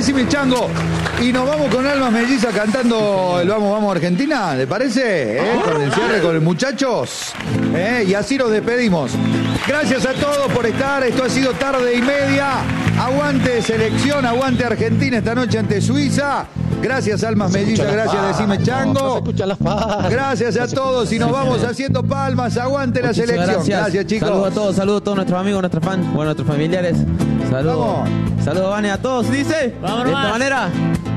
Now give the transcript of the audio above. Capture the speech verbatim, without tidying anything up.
Decime Chango. Y nos vamos con Almas Mellizas cantando el Vamos, Vamos Argentina, ¿le parece? ¿Eh? Con el cierre con los muchachos. ¿Eh? Y así nos despedimos. Gracias a todos por estar. Esto ha sido Tarde y Media. Aguante selección, aguante Argentina esta noche ante Suiza. Gracias Almas Mellizas, gracias Decime Chango. Gracias a todos y nos vamos haciendo palmas. Aguante la selección. Gracias. Gracias, chicos. Saludos a todos, saludos a todos nuestros amigos, nuestros fans, bueno, nuestros familiares. Saludos. Saludos, Vane, a todos. Dice, Vamos de esta nomás. manera.